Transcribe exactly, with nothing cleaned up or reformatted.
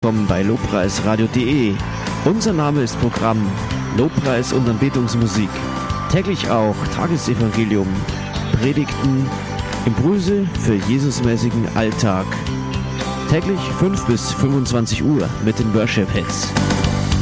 willkommen bei lobpreisradio punkt de. Unser Name ist Programm Lobpreis und Anbetungsmusik. Täglich auch Tagesevangelium, Predigten, Impulse für Jesusmäßigen Alltag. Täglich fünf bis fünfundzwanzig Uhr mit den Worship Hits.